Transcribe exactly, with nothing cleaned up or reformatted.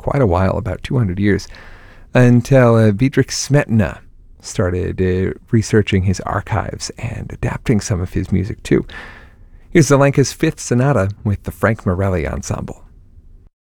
quite a while, about two hundred years, until uh, Bedřich Smetana started uh, researching his archives and adapting some of his music too. Here's Zelenka's Fifth Sonata with the Frank Morelli Ensemble.